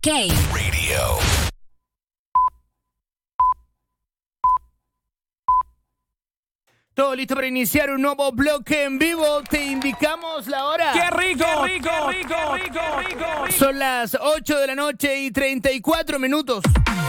K Radio. Todo listo para iniciar un nuevo bloque en vivo. Te indicamos la hora. ¡Qué rico! ¡Qué rico, rico, rico, rico! Son las 8 de la noche y 34 minutos.